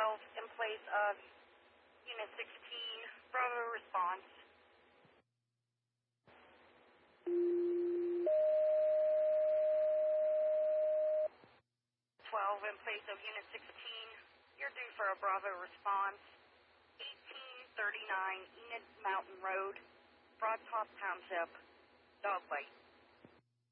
12 in place of Unit 16. Bravo response. 12 in place of Unit 16. You're due for a Bravo response. 1839 Enid Mountain Road, Broad Top Township, dog bite.